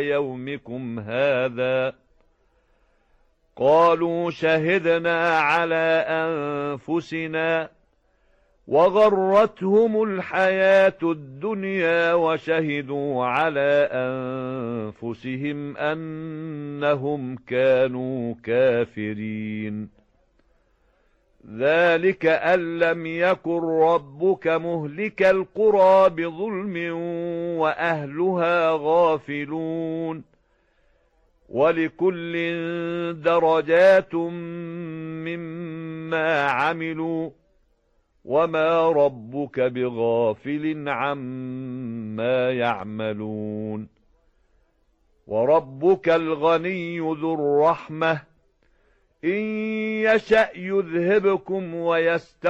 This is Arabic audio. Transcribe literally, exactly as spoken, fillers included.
يومكم هذا قالوا شهدنا على أنفسنا وغرتهم الحياة الدنيا وشهدوا على أنفسهم أنهم كانوا كافرين ذلك أن لم يكن ربك مهلك القرى بظلم وأهلها غافلون ولكل درجات مما عملوا وما ربك بغافل عما يعملون وربك الغني ذو الرحمة إن يشأ يذهبكم ويستغفر